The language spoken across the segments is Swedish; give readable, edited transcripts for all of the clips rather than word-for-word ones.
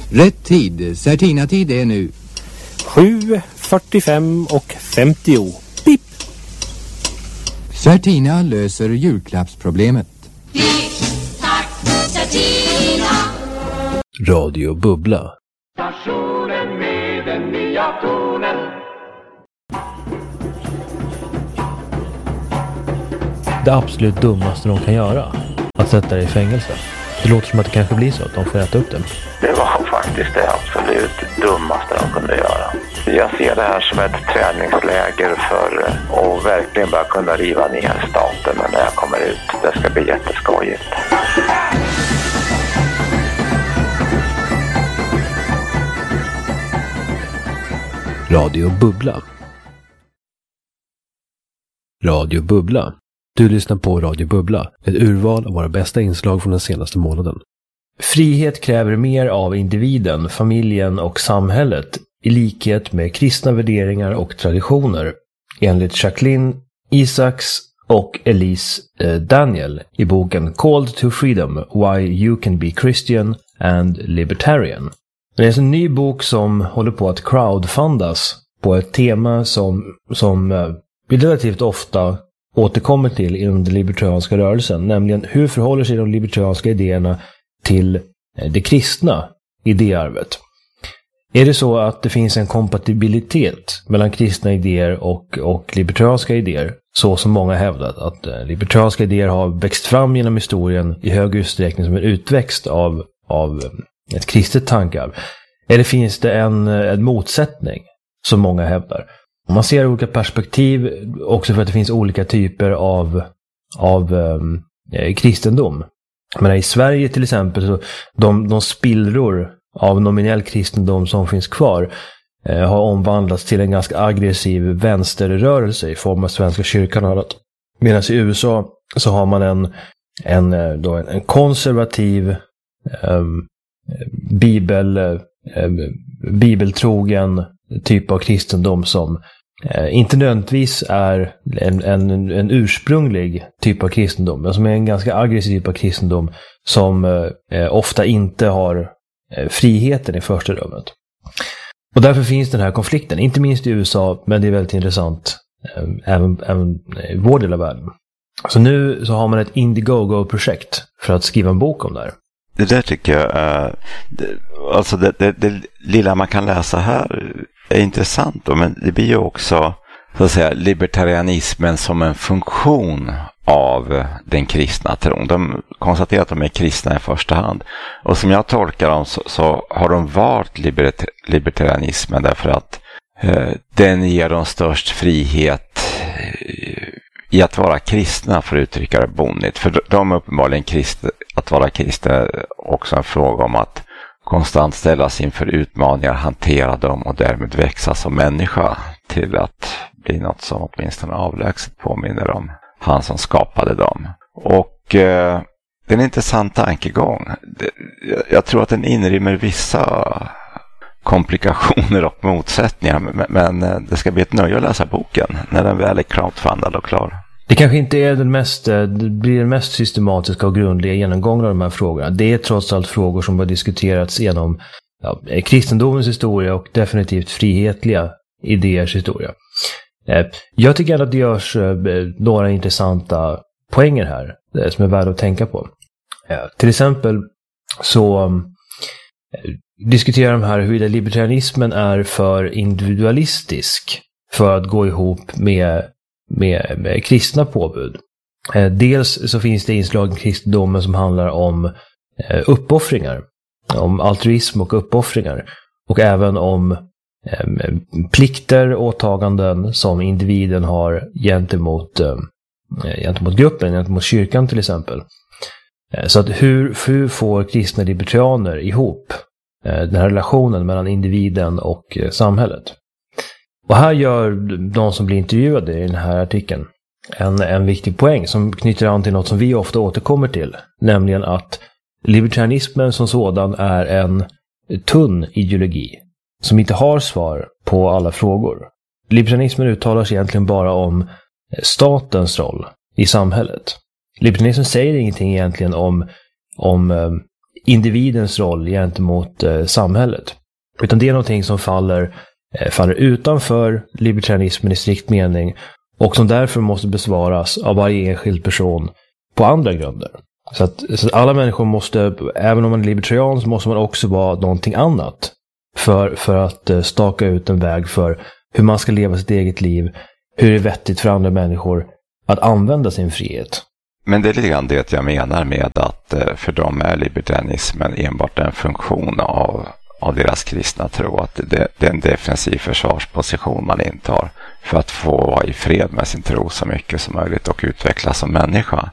Rätt tid, Certina-tid är nu 7:45 och 50. Pip! Certina löser julklappsproblemet. Tack, Certina. Radio Bubbla. Stationen med den nya tonen. Det absolut dummaste de kan göra, att sätta dig i fängelse. Det låter som att det kanske blir så att de får äta upp den. Det var faktiskt det absolut dummaste de kunde göra. Jag ser det här som ett träningsläger för att verkligen bara kunna riva ner staten. Men när jag kommer ut, det ska bli jätteskojigt. Radio Bubbla. Radio Bubbla. Du lyssnar på Radio Bubbla, ett urval av våra bästa inslag från den senaste månaden. Frihet kräver mer av individen, familjen och samhället, i likhet med kristna värderingar och traditioner, enligt Jacqueline Isaacs och Elise Daniel i boken Called to Freedom, Why You Can Be Christian and Libertarian. Det är en ny bok som håller på att crowdfundas på ett tema som vi relativt ofta återkommer till inom den libertarianska rörelsen, nämligen hur förhåller sig de libertarianska idéerna till det kristna idéarvet. Är det så att det finns en kompatibilitet mellan kristna idéer och libertarianska idéer, så som många hävdat, att libertarianska idéer har växt fram genom historien i hög utsträckning som en utväxt av ett kristet tankarv? Eller finns det en motsättning, som många hävdar? Man ser olika perspektiv också för att det finns olika typer av kristendom. Men i Sverige till exempel, så de spillror av nominell kristendom som finns kvar har omvandlats till en ganska aggressiv vänsterrörelse i form av Svenska kyrkan och annat. Medan i USA så har man en konservativ bibeltrogen typ av kristendom som inte nödvändigtvis är en ursprunglig typ av kristendom, men som är en ganska aggressiv typ av kristendom som ofta inte har friheten i första rummet. Och därför finns den här konflikten, inte minst i USA, men det är väldigt intressant även i vår del av världen. Så nu så har man ett Indiegogo-projekt för att skriva en bok om det här. Det där tycker jag, alltså det lilla man kan läsa här är intressant då, men det blir ju också, så att säga, libertarianismen som en funktion av den kristna tron. De konstaterar att de är kristna i första hand. Och som jag tolkar dem så har de valt libertarianismen därför att den ger dem störst frihet i att vara kristna, för att uttrycka det bonnigt. För de är uppenbarligen att vara kristna är också en fråga om att konstant ställas inför utmaningar, hantera dem och därmed växa som människa till att bli något som åtminstone avlägset påminner om han som skapade dem. Och det är en intressant tankegång. Jag tror att den inrymmer vissa komplikationer och motsättningar, men det ska bli ett nöje att läsa boken när den väl är crowdfundad och klar. Det kanske inte är det blir den mest systematiska och grundliga genomgången av de här frågorna. Det är trots allt frågor som har diskuterats genom kristendomens historia och definitivt frihetliga idéers historia. Jag tycker att det görs några intressanta poänger här som är värda att tänka på. Till exempel så diskuterar de här huruvida libertarianismen är för individualistisk för att gå ihop med kristna påbud. Dels så finns det inslag i kristendomen som handlar om uppoffringar, om altruism och uppoffringar, och även om plikter och åtaganden som individen har gentemot gruppen, gentemot kyrkan till exempel. Så att hur får kristna libertarianer ihop den här relationen mellan individen och samhället? Och här gör de som blir intervjuade i den här artikeln en viktig poäng som knyter an till något som vi ofta återkommer till, nämligen att libertarianismen som sådan är en tunn ideologi som inte har svar på alla frågor. Libertarianismen uttalar sig egentligen bara om statens roll i samhället. Libertarianismen säger ingenting egentligen om individens roll gentemot samhället. Utan det är någonting som faller utanför libertarianismen i strikt mening och som därför måste besvaras av varje enskild person på andra grunder. Så att alla människor måste, även om man är libertarian, så måste man också vara någonting annat för att staka ut en väg för hur man ska leva sitt eget liv, hur det är vettigt för andra människor att använda sin frihet. Men det är lite grann det jag menar med att för dem är libertarianismen enbart en funktion av deras kristna tro. Att det är en defensiv försvarsposition man intar för att få vara i fred med sin tro så mycket som möjligt och utvecklas som människa.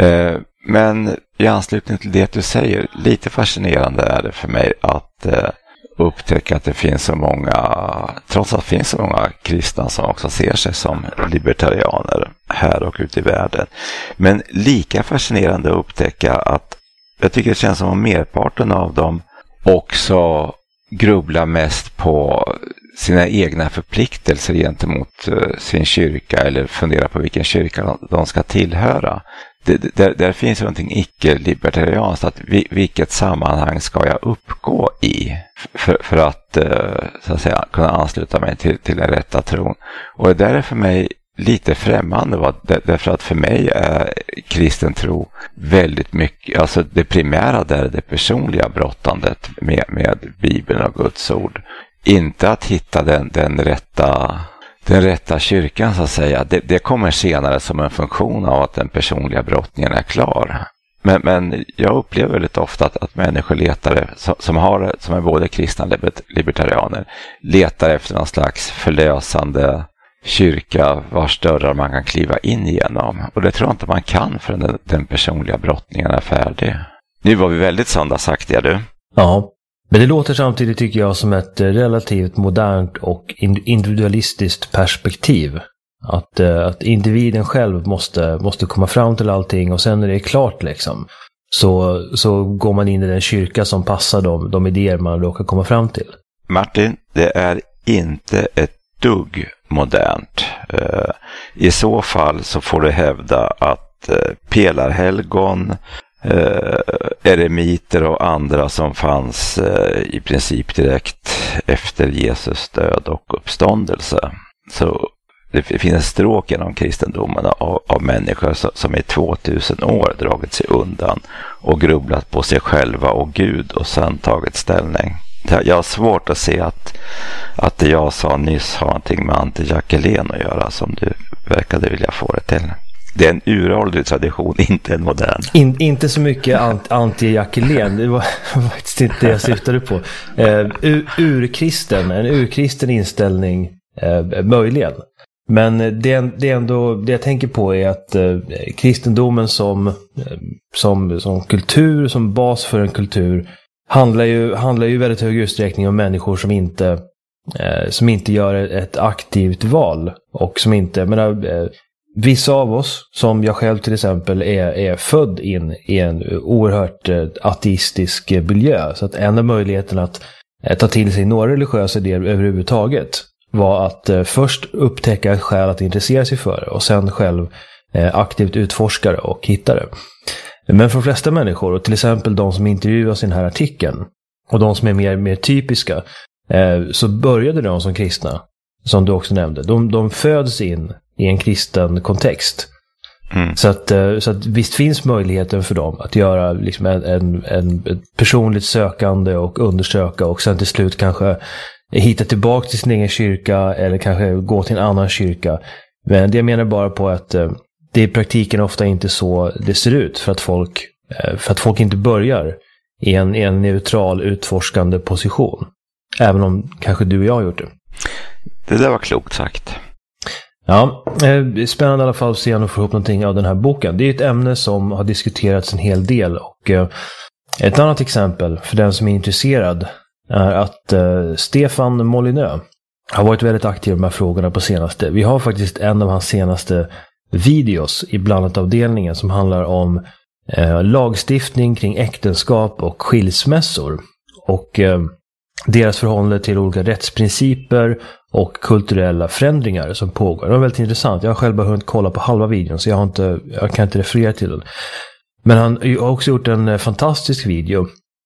Men i anslutning till det du säger, lite fascinerande är det för mig att upptäcka att det finns så många, trots att det finns så många kristna som också ser sig som libertarianer här och ute i världen. Men lika fascinerande att upptäcka att jag tycker det känns som om merparten av dem också grubblar mest på sina egna förpliktelser gentemot sin kyrka eller funderar på vilken kyrka de ska tillhöra. Där finns någonting icke-libertarianskt, att vilket sammanhang ska jag uppgå i för att, så att säga, kunna ansluta mig till den rätta tron. Och det där är för mig lite främmande, därför att för mig är kristen tro väldigt mycket, alltså det primära där är det personliga brottandet med Bibeln och Guds ord. Inte att hitta den rätta kyrkan, så att säga. Det kommer senare som en funktion av att den personliga brottningen är klar. Men jag upplever väldigt ofta att människor letar, som är både kristna och libertarianer, letar efter någon slags förlösande kyrka vars dörrar man kan kliva in igenom. Och det tror jag inte man kan förrän den personliga brottningen är färdig. Nu var vi väldigt söndagsaktiga, du. Ja. Men det låter samtidigt, tycker jag, som ett relativt modernt och individualistiskt perspektiv. Att individen själv måste komma fram till allting och sen när det är klart liksom, så går man in i den kyrka som passar de idéer man råkar komma fram till. Martin, det är inte ett dugg modernt. I så fall så får du hävda att pelarhelgon, eremiter och andra som fanns i princip direkt efter Jesus död och uppståndelse. Så det finns en stråk genom kristendomen av människor som i 2000 år dragit sig undan och grubblat på sig själva och Gud och sen tagit ställning. Jag har svårt att se att det jag sa nyss har någonting med Ante Jackelén att göra, som du verkade vilja få det till. Det är en uråldrig tradition, inte en modern. Inte så mycket anti-Jackelén, det var faktiskt inte det jag syftade på. En urkristen inställning, möjligen. Men det ändå, det jag tänker på är att kristendomen som kultur, som bas för en kultur, handlar ju väldigt hög utsträckning om människor som inte gör ett aktivt val och som inte, vissa av oss, som jag själv till exempel, är född in i en oerhört ateistisk miljö. Så att enda möjligheten att ta till sig några religiösa idéer överhuvudtaget var att först upptäcka ett skäl att intressera sig för det och sen själv aktivt utforska det och hitta det. Men för de flesta människor, och till exempel de som intervjuas i den här artikeln och de som är mer typiska, så började de som kristna, som du också nämnde. De föds in i en kristen kontext. Mm. Så att visst finns möjligheten för dem att göra liksom en personligt sökande och undersöka och sen till slut kanske hitta tillbaka till sin egen kyrka eller kanske gå till en annan kyrka. Men det jag menar bara på att det i praktiken ofta inte så det ser ut, för att folk inte börjar i en neutral utforskande position. Även om kanske du och jag har gjort det. Det där var klokt sagt. Ja, spännande i alla fall att se om vi får ihop någonting av den här boken. Det är ett ämne som har diskuterats en hel del, och ett annat exempel för den som är intresserad är att Stefan Molyneux har varit väldigt aktiv i de här frågorna på senaste. Vi har faktiskt en av hans senaste videos i blandatavdelningen som handlar om lagstiftning kring äktenskap och skilsmässor och deras förhållande till olika rättsprinciper och kulturella förändringar som pågår. Det var väldigt intressant. Jag har själv bara hunnit kolla på halva videon, så jag kan inte referera till den. Men han har också gjort en fantastisk video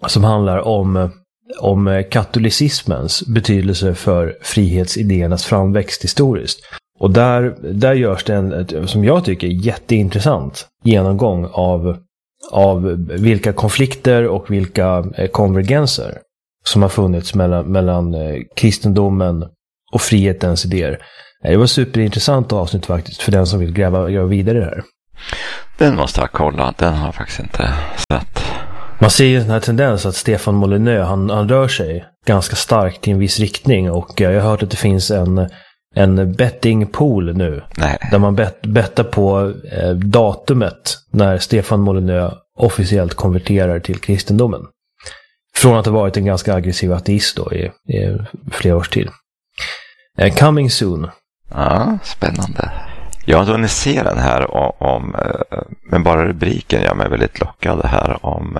som handlar om katolicismens betydelse för frihetsidéernas framväxt historiskt. Och där görs det en, som jag tycker, jätteintressant genomgång av vilka konflikter och vilka konvergenser som har funnits mellan kristendomen och frihetens idéer. Det var superintressant avsnitt faktiskt för den som vill gräva vidare i det här. Den måste jag kolla, den har jag faktiskt inte sett. Man ser ju den här tendens att Stefan Molyneux, han rör sig ganska starkt i en viss riktning, och jag har hört att det finns en bettingpool nu. Nej. Där man bettar på datumet när Stefan Molyneux officiellt konverterar till kristendomen. Från att ha varit en ganska aggressiv ateist då i flera års tid. Coming soon. Ja, spännande. Jag har inte hunnit se den här men bara rubriken gör mig väldigt lockad här om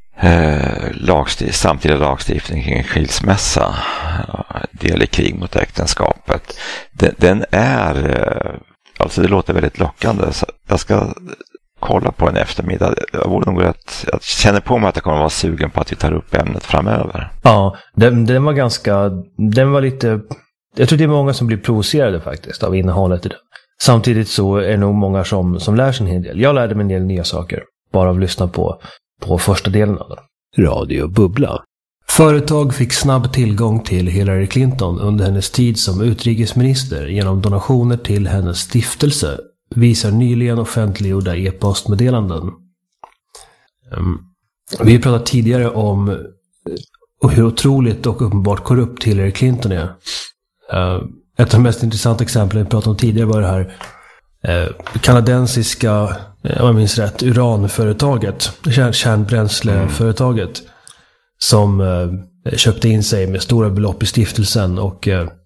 samtida lagstiftning kring skilsmässa, del i krig mot äktenskapet. Den är, alltså det låter väldigt lockande, så jag ska kolla på en eftermiddag. Jag känner på mig att jag kommer att vara sugen på att vi tar upp ämnet framöver. Ja, den var lite, jag tror det är många som blir provocerade faktiskt av innehållet i den. Samtidigt så är det nog många som lär sig en hel del. Jag lärde mig en del nya saker bara av att lyssna på första delen av den. Radio Bubbla. Företag fick snabb tillgång till Hillary Clinton under hennes tid som utrikesminister genom donationer till hennes stiftelse, visar nyligen offentliggjorda e-postmeddelanden. Vi har pratat tidigare om hur otroligt och uppenbart korrupt Hillary Clinton är. Ett av de mest intressanta exemplen vi pratade om tidigare var det här kanadensiska, om jag minns rätt, uranföretaget, kärnbränsleföretaget, som köpte in sig med stora belopp i stiftelsen och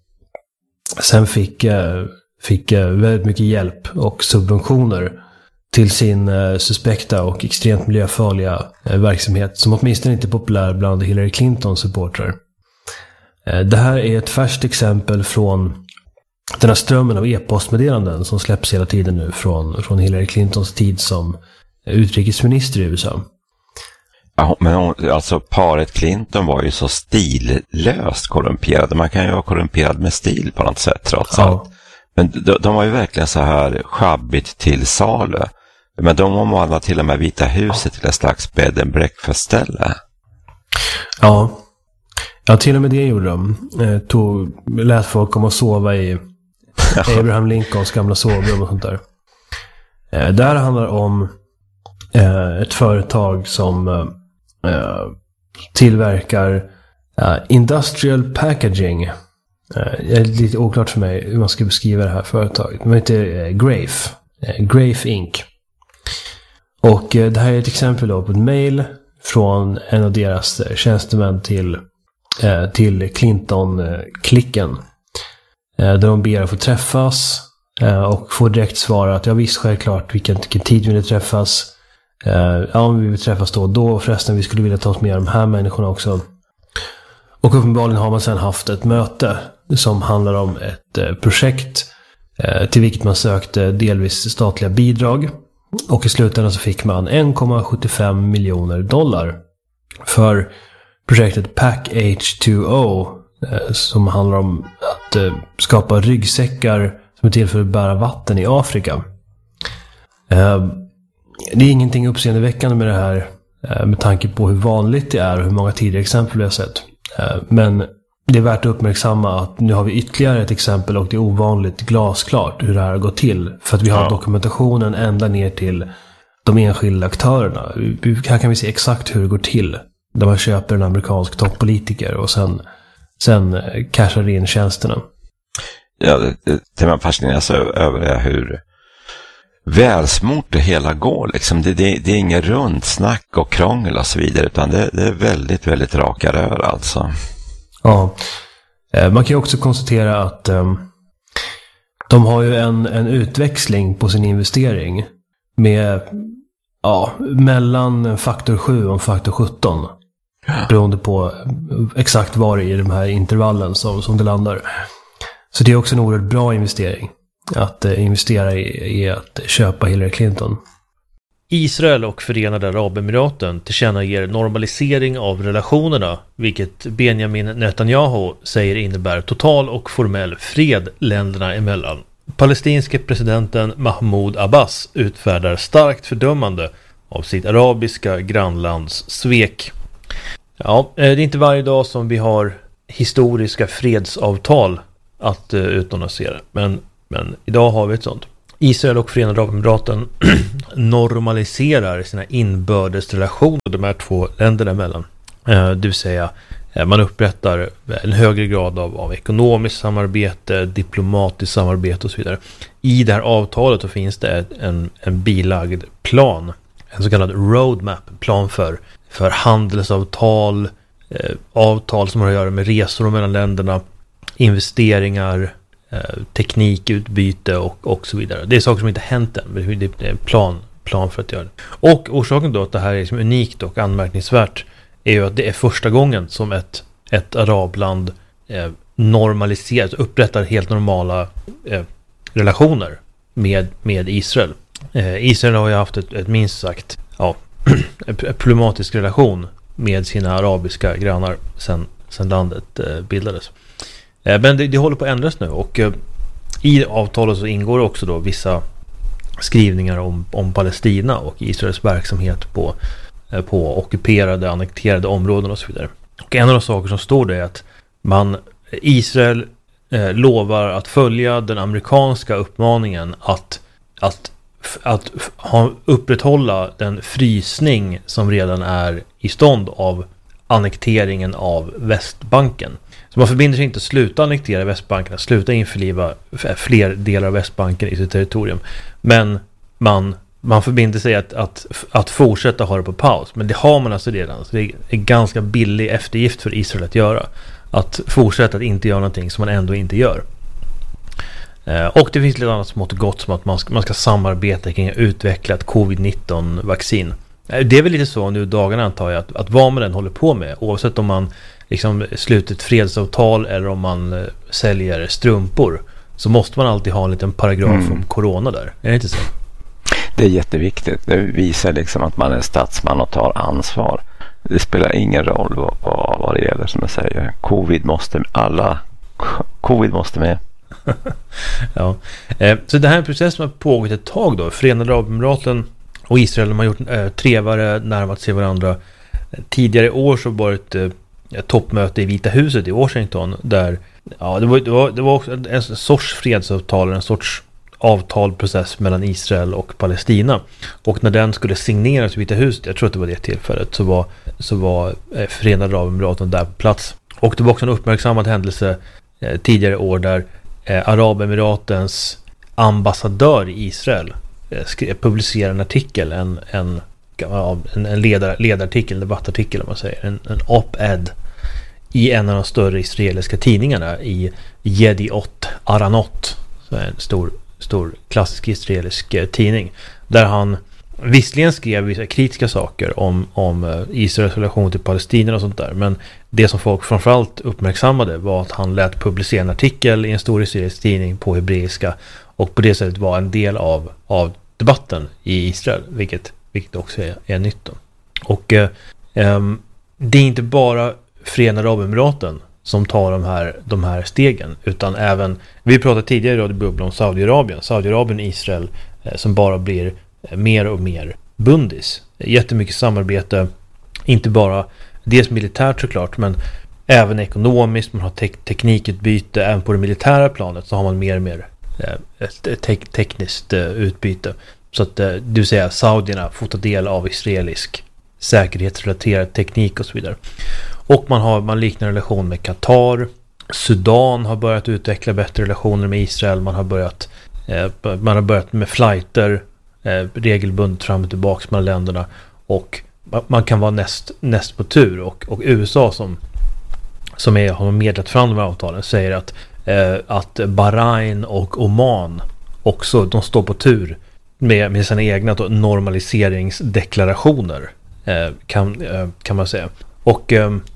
sen fick väldigt mycket hjälp och subventioner till sin suspekta och extremt miljöfarliga verksamhet, som åtminstone inte är populär bland Hillary Clintons supportrar. Det här är ett färskt exempel från den här strömmen av e-postmeddelanden som släpps hela tiden nu från Hillary Clintons tid som utrikesminister i USA. Ja, men alltså paret Clinton var ju så stillöst korrumperade. Man kan ju vara korrumperad med stil på något sätt trots allt. Men de var ju verkligen så här schabbigt till salu. Men de omvandlade till och med Vita huset till ett slags bed and breakfast-ställe. Ja, till och med det gjorde de. Lät folk komma och sova i Abraham Lincolns gamla sovrum och sånt där. Det här handlar om ett företag som tillverkar industrial packaging. Det är lite oklart för mig hur man ska beskriva det här företaget. Det heter Grafe Inc. Och det här är ett exempel då på ett mail från en av deras tjänstemän till Clinton-klicken. Där de ber att få träffas och får direkt svara att ja visst, självklart, vilken tid vill ni träffas? Ja, vi vill träffas då och då, och förresten vi skulle vilja ta oss med de här människorna också. Och uppenbarligen har man sedan haft ett möte som handlar om ett projekt till vilket man sökte delvis statliga bidrag. Och i slutändan så fick man $1,75 miljoner för projektet Pack H2O, som handlar om att skapa ryggsäckar som är till för att bära vatten i Afrika. Det är ingenting uppseendeväckande med det här med tanke på hur vanligt det är och hur många tidigare exempel vi har sett. Men det är värt att uppmärksamma att nu har vi ytterligare ett exempel, och det är ovanligt glasklart hur det här har gått till. För att vi har dokumentationen ända ner till de enskilda aktörerna. Här kan vi se exakt hur det går till. Där man köper en amerikansk toppolitiker och sen cashar in tjänsterna. Ja, det man fascineras över är hur välsmort det hela går. Liksom. Det är inga rundsnack och krångel och så vidare, utan det är väldigt, väldigt raka rör alltså. Ja, man kan ju också konstatera att de har ju en utväxling på sin investering med mellan faktor 7 och faktor 17. Beroende på exakt var i de här intervallen som det landar. Så det är också en oerhört bra investering att investera i att köpa Hillary Clinton. Israel och Förenade Arabemiraten tillkännager normalisering av relationerna, vilket Benjamin Netanyahu säger innebär total och formell fred länderna emellan. Palestinske presidenten Mahmoud Abbas utfärdar starkt fördömande av sitt arabiska grannlands svek. Ja, det är inte varje dag som vi har historiska fredsavtal att utannonsera, men idag har vi ett sånt. Israel och Förenade Arabemiraten normaliserar sina inbördesrelationer de här två länderna emellan. Det vill säga, man upprättar en högre grad av ekonomiskt samarbete, diplomatiskt samarbete och så vidare. I det här avtalet så finns det en bilagd plan, en så kallad roadmap, plan för handelsavtal, avtal som har att göra med resor mellan länderna, investeringar, teknikutbyte och så vidare. Det är saker som inte hänt än, men det är en plan för att göra det. Och orsaken då att det här är liksom unikt och anmärkningsvärt är ju att det är första gången som ett arabland normaliserat, upprättar helt normala relationer med Israel. Israel har ju haft ett minst sagt en problematisk relation med sina arabiska grannar sedan landet bildades. Men det håller på att ändras nu, och i avtalet så ingår också då vissa skrivningar om Palestina och Israels verksamhet på ockuperade, annekterade områden och så vidare. Och en av de saker som står där är att Israel lovar att följa den amerikanska uppmaningen att upprätthålla den frysning som redan är i stånd av annekteringen av Västbanken. Så man förbinder sig inte att sluta annektera Västbanken, att sluta införliva fler delar av Västbanken i sitt territorium. Men man förbinder sig att fortsätta ha det på paus. Men det har man alltså redan. Så det är ganska billig eftergift för Israel att göra. Att fortsätta att inte göra någonting som man ändå inte gör. Och det finns lite annat smått och gott, som att man ska samarbeta kring att utveckla ett covid-19-vaccin. Det är väl lite så nu dagarna, antar jag, att vad man än håller på med, oavsett om man liksom sluter ett fredsavtal eller om man säljer strumpor, så måste man alltid ha en liten paragraf om corona där. Är det inte så? Det är jätteviktigt. Det visar liksom att man är statsman och tar ansvar. Det spelar ingen roll vad det gäller, som jag säger. Covid måste med. Ja. Så det här är en process som har pågått ett tag då. Förenade Arabemiraten och Israel har gjort trevare, närmat sig varandra. Tidigare i år så var det ett toppmöte i Vita huset i Washington, där det var också en sorts fredsavtal, en sorts avtalprocess mellan Israel och Palestina. Och när den skulle signeras i Vita huset, jag tror att det var det tillfället, så var Förenade Arabemiraten där på plats. Och det var också en uppmärksammad händelse tidigare år där Arabemiratens ambassadör i Israel publicerade en artikel, en ledarartikel, en debattartikel om man säger, en op-ed i en av de större israeliska tidningarna, i Yediot Aharonot, så en stor klassisk israelisk tidning, där han visserligen skrev vissa kritiska saker om Israels relation till Palestina och sånt där, men det som folk framförallt uppmärksammade var att han lät publicera en artikel i en stor israelisk tidning på hebreiska, och på det sättet var en del av debatten i Israel, vilket också är nytt då. Och det är inte bara Förenade Arabemiraten som tar de här stegen, utan även, vi pratade tidigare i Radio Bubbla om Saudiarabien och Israel som bara blir mer och mer bundis. Jättemycket samarbete, inte bara dels militärt såklart, men även ekonomiskt. Man har teknikutbyte, även på det militära planet så har man mer och mer tekniskt utbyte. Så att det vill säga saudierna får ta del av israelisk säkerhetsrelaterad teknik och så vidare. Och man liknar relation med Qatar. Sudan har börjat utveckla bättre relationer med Israel. Man har börjat med flighter regelbundet fram och tillbaka mellan länderna, och man kan vara näst på tur, och USA som har meddelat fram de här avtalen säger att Bahrain och Oman också, de står på tur med sina egna normaliseringsdeklarationer, kan man säga. Och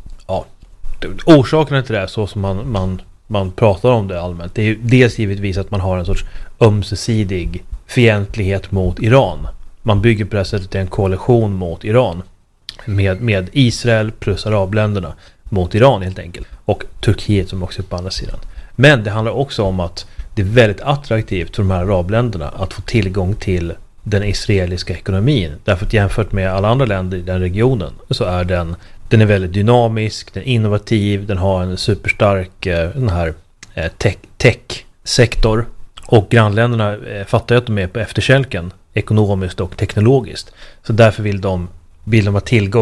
orsakerna till det är så som man pratar om det allmänt. Det är ju dels givetvis att man har en sorts ömsesidig fientlighet mot Iran. man bygger på det här sättet en koalition mot Iran. Med Israel plus arabländerna mot Iran helt enkelt. Och Turkiet som också är på andra sidan. Men det handlar också om att det är väldigt attraktivt för de här arabländerna att få tillgång till den israeliska ekonomin. Därför att jämfört med alla andra länder i den regionen så är den är väldigt dynamisk, den är innovativ, den har en superstark den här tech-sektor. Och grannländerna fattar att de är på efterkälken ekonomiskt och teknologiskt. Så därför vill de ha tillgång